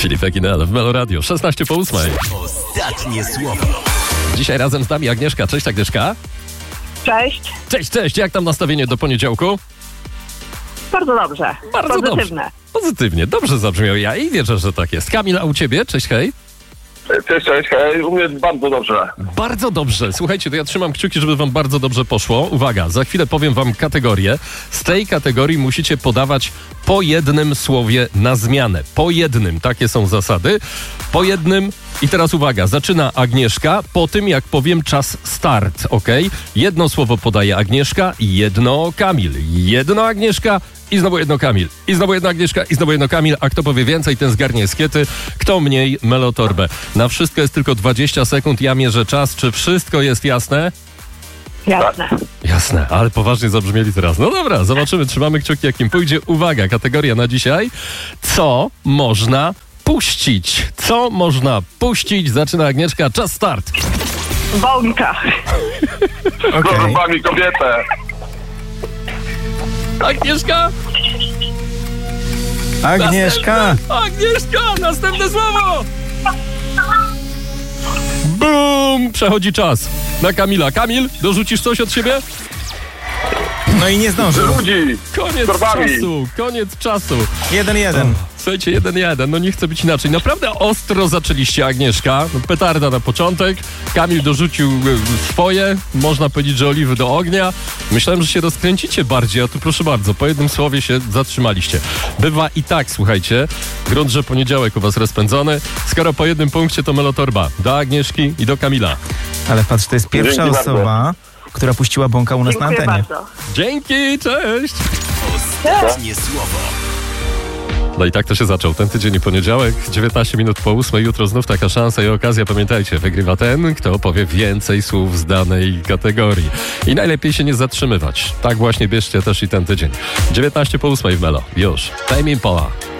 Filip Eginel w Melo Radio, 16 po 8. Ostatnie słowo. Dzisiaj razem z nami Agnieszka. Cześć Agnieszka. Cześć. Cześć. Jak tam nastawienie do poniedziałku? Bardzo dobrze. Bardzo Pozytywne. dobrze. Pozytywnie, dobrze zabrzmiał. Ja i wierzę, że tak jest. Kamil, a u ciebie? Cześć, hej. Cześć, hej. U mnie bardzo dobrze. Bardzo dobrze. Słuchajcie, to ja trzymam kciuki, żeby wam bardzo dobrze poszło. Uwaga, za chwilę powiem wam kategorię. Z tej kategorii musicie podawać po jednym słowie na zmianę. Po jednym, takie są zasady. Po jednym. I teraz uwaga, zaczyna Agnieszka po tym, jak powiem czas start, ok? Jedno słowo podaje Agnieszka i jedno Kamil. Jedno Agnieszka i znowu jedno Kamil. I znowu jedna Agnieszka i znowu jedno Kamil. A kto powie więcej, ten zgarnie skiety. Kto mniej, melotorbę. Na wszystko jest tylko 20 sekund. Ja mierzę czas. Czy wszystko jest jasne? Jasne. Jasne, ale poważnie zabrzmieli teraz. No dobra, zobaczymy, trzymamy kciuki, jak im pójdzie. Uwaga, kategoria na dzisiaj. Co można puścić? Co można puścić? Zaczyna Agnieszka, czas start. Bąka. Z zębami kobietę. Agnieszka! Agnieszka! Następne słowo! Bum! Przechodzi czas na Kamila. Kamil, dorzucisz coś od siebie? No i nie zdążył. Ludzi. Koniec czasu. 1-1. Słuchajcie, 1-1, no nie chce być inaczej. Naprawdę ostro zaczęliście, Agnieszka. Petarda na początek. Kamil dorzucił swoje. Można powiedzieć, że oliwy do ognia. Myślałem, że się rozkręcicie bardziej, a tu proszę bardzo, po jednym słowie się zatrzymaliście. Bywa i tak, słuchajcie. Grunt, że poniedziałek u was rozpędzony. Skoro po jednym punkcie, to melotorba do Agnieszki i do Kamila. Ale patrz, to jest pierwsza Dzięki osoba, która puściła bąka u nas na Dziękuję antenie. bardzo. Dzięki, cześć! Ostatnie słowo. No i tak to się zaczął. Ten tydzień i poniedziałek, 19 minut po 8. Jutro znów taka szansa i okazja. Pamiętajcie, wygrywa ten, kto opowie więcej słów z danej kategorii. I najlepiej się nie zatrzymywać. Tak właśnie bierzcie też i ten tydzień. 19 po 8 w Melo. Już. Tame Impala.